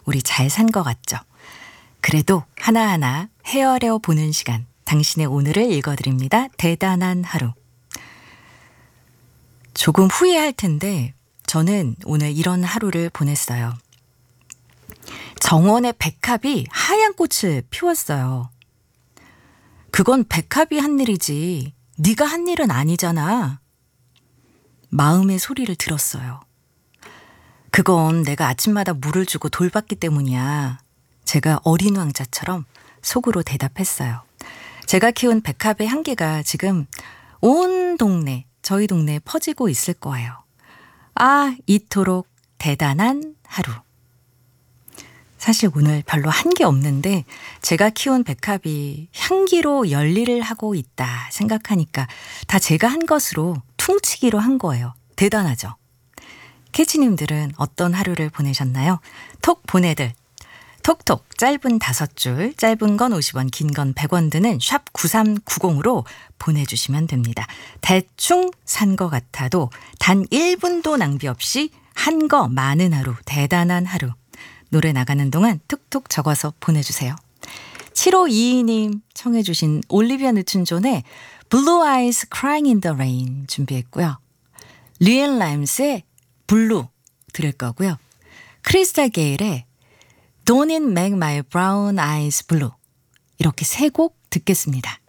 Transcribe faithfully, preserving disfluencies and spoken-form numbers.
우리 잘 산 것 같죠? 그래도 하나하나 헤아려 보는 시간, 당신의 오늘을 읽어드립니다. 대단한 하루. 조금 후회할 텐데 저는 오늘 이런 하루를 보냈어요. 정원의 백합이 하얀 꽃을 피웠어요. 그건 백합이 한 일이지 네가 한 일은 아니잖아. 마음의 소리를 들었어요. 그건 내가 아침마다 물을 주고 돌봤기 때문이야. 제가 어린 왕자처럼 속으로 대답했어요. 제가 키운 백합의 향기가 지금 온 동네, 저희 동네에 퍼지고 있을 거예요. 아, 이토록 대단한 하루. 사실 오늘 별로 한 게 없는데 제가 키운 백합이 향기로 열일을 하고 있다 생각하니까 다 제가 한 것으로 퉁치기로 한 거예요. 대단하죠? 캐치님들은 어떤 하루를 보내셨나요? 톡 보내들. 톡톡 짧은 다섯 줄, 짧은 건 오십 원, 긴 건 백 원 드는 샵 구삼구공으로 보내주시면 됩니다. 대충 산 것 같아도 단 일 분도 낭비 없이 한 거 많은 하루, 대단한 하루. 노래 나가는 동안 툭툭 적어서 보내주세요. 칠오이이 님 청해 주신 올리비아 뉴튼 존의 Blue Eyes Crying in the Rain 준비했고요. 리앤 라임스의 블루 들을 거고요. 크리스탈 게일의 Don't It Make My Brown Eyes Blue 이렇게 세 곡 듣겠습니다.